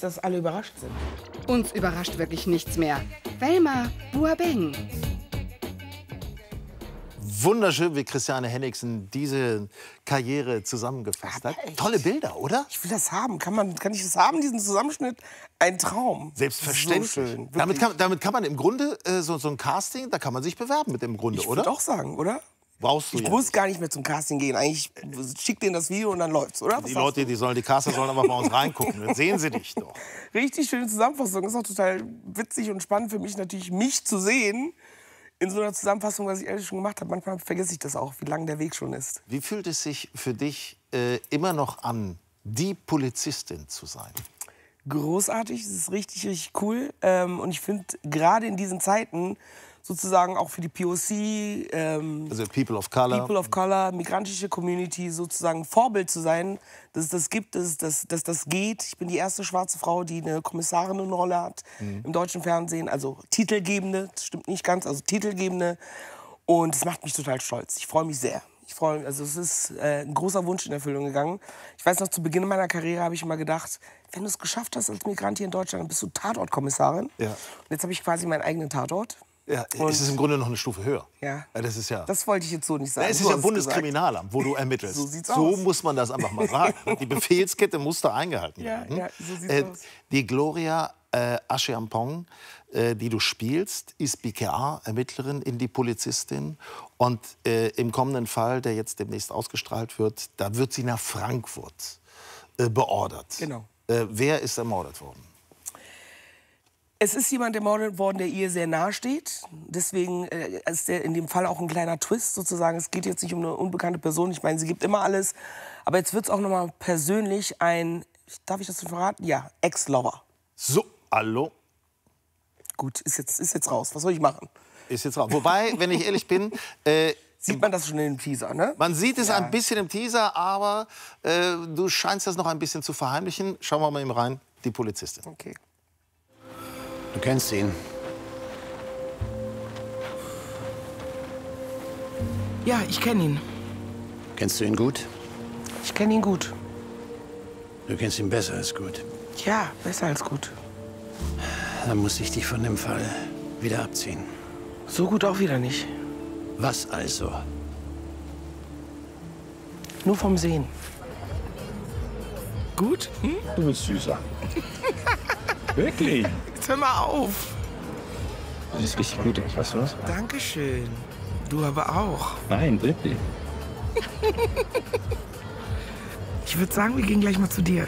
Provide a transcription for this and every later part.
dass alle überrascht sind. Uns überrascht wirklich nichts mehr. Velma Buabeng. Wunderschön, wie Christiane Henriksen diese Karriere zusammengefasst hat. Tolle Bilder, oder? Ich will das haben. Kann ich das haben, diesen Zusammenschnitt? Ein Traum. Selbstverständlich. So schön. Damit kann man im Grunde, so ein Casting, da kann man sich bewerben mit dem Grunde, Ich oder? würde auch sagen, oder? Brauchst du Ich ja muss nicht. gar nicht mehr zum Casting gehen. Eigentlich schick denen das Video und dann läuft's, oder? Was Die sagst Leute, die Caster sollen aber bei uns reingucken. Dann sehen sie dich doch. du? Richtig schöne Zusammenfassung. Ist auch total witzig und spannend für mich natürlich, mich zu sehen in so einer Zusammenfassung, was ich alles schon gemacht habe. Manchmal vergesse ich das auch, wie lang der Weg schon ist. Wie fühlt es sich für dich immer noch an, die Polizistin zu sein? Großartig, es ist richtig, richtig cool. Und ich finde, gerade in diesen Zeiten, sozusagen auch für die POC, Also People of Color. migrantische Community, sozusagen Vorbild zu sein, dass es das gibt, dass das geht. Ich bin die erste schwarze Frau, die eine Kommissarinnenrolle hat im deutschen Fernsehen. Also Titelgebende, das stimmt nicht ganz, also Titelgebende. Und es macht mich total stolz. Ich freue mich sehr. Also es ist ein großer Wunsch in Erfüllung gegangen. Ich weiß noch, zu Beginn meiner Karriere habe ich immer gedacht, wenn du es geschafft hast als Migrant hier in Deutschland, dann bist du Tatortkommissarin. Ja. Und jetzt habe ich quasi meinen eigenen Tatort. Ja, es ist im Grunde noch eine Stufe höher. Ja. Das ist ja. Das wollte ich jetzt so nicht sagen. Es ist Du ja hast Bundeskriminalamt, wo du ermittelst. So sieht's So aus. muss man das einfach mal sagen. Die Befehlskette muss da eingehalten werden. Ja, so sieht's aus. Die Gloria Acheampong, die du spielst, ist BKA-Ermittlerin in die Polizistin. Und im kommenden Fall, der jetzt demnächst ausgestrahlt wird, da wird sie nach Frankfurt beordert. Genau. Wer ist ermordet worden? Es ist jemand ermordet worden, der ihr sehr nahe steht. Deswegen ist der in dem Fall auch ein kleiner Twist sozusagen. Es geht jetzt nicht um eine unbekannte Person. Ich meine, sie gibt immer alles. Aber jetzt wird es auch noch mal persönlich darf ich das so verraten? Ja, Ex-Lover. So, hallo? Gut, ist jetzt raus. Was soll ich machen? Ist jetzt raus. Wobei, wenn ich ehrlich bin, Sieht man das schon in dem Teaser, ne? man sieht es ein bisschen im Teaser, aber du scheinst das noch ein bisschen zu verheimlichen. Schauen wir mal eben rein, die Polizistin. Okay. Du kennst ihn. Ja, ich kenne ihn. Kennst du ihn gut? Ich kenne ihn gut. Du kennst ihn besser als gut. Ja, besser als gut. Dann muss ich dich von dem Fall wieder abziehen. So gut auch wieder nicht. Was also? Nur vom Sehen. Gut? Hm? Du bist süßer. Wirklich? Jetzt hör mal auf. Du siehst richtig gut aus, weißt du was? Dankeschön. Du aber auch. Nein, wirklich. Ich würde sagen, wir gehen gleich mal zu dir.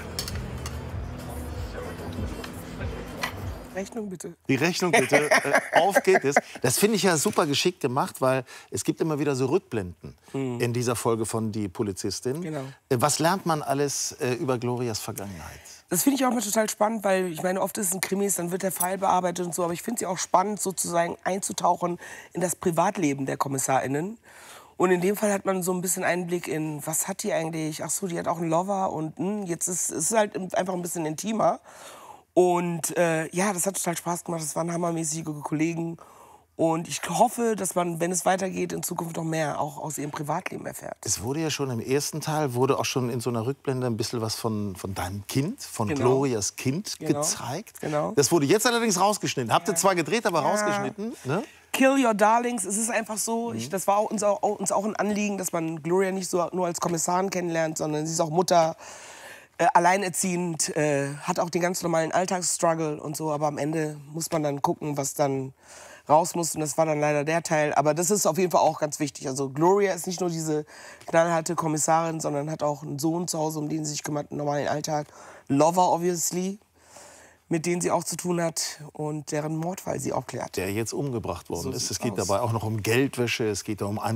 Rechnung bitte. Die Rechnung bitte, auf geht es. Das finde ich ja super geschickt gemacht, weil es gibt immer wieder so Rückblenden in dieser Folge von Die Polizistin. Genau. Was lernt man alles über Glorias Vergangenheit? Das finde ich auch mal total spannend, weil ich meine, oft ist es ein Krimis, dann wird der Fall bearbeitet und so. Aber ich finde es ja auch spannend, sozusagen einzutauchen in das Privatleben der KommissarInnen. Und in dem Fall hat man so ein bisschen Einblick in, was hat die eigentlich? Ach so, die hat auch einen Lover und jetzt ist es halt einfach ein bisschen intimer. Und ja, das hat total Spaß gemacht. Das waren hammermäßige Kollegen. Und ich hoffe, dass man, wenn es weitergeht, in Zukunft noch mehr auch aus ihrem Privatleben erfährt. Es wurde ja schon im ersten Teil, wurde auch schon in so einer Rückblende ein bisschen was von deinem Kind, von Genau. Glorias Kind gezeigt. Genau. Das wurde jetzt allerdings rausgeschnitten. Habt ihr zwar gedreht, aber rausgeschnitten. Ne? Kill your darlings, es ist einfach so. Das war uns auch ein Anliegen, dass man Gloria nicht so nur als Kommissarin kennenlernt, sondern sie ist auch Mutter, alleinerziehend, hat auch den ganz normalen Alltagsstruggle und so. Aber am Ende muss man dann gucken, was dann raus muss. Und das war dann leider der Teil. Aber das ist auf jeden Fall auch ganz wichtig. Also Gloria ist nicht nur diese knallharte Kommissarin, sondern hat auch einen Sohn zu Hause, um den sie sich kümmert, einen normalen Alltag. Lover, obviously, mit denen sie auch zu tun hat und deren Mordfall sie aufklärt. Der jetzt umgebracht worden So ist. Es sieht's geht aus. dabei auch noch um Geldwäsche, es geht um